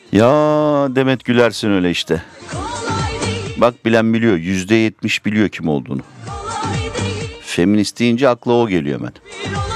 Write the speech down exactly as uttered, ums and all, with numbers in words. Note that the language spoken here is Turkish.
Ya Demet Gülersin öyle işte. Bak bilen biliyor. Yüzde yetmiş biliyor kim olduğunu. Feminist deyince akla o geliyor hemen.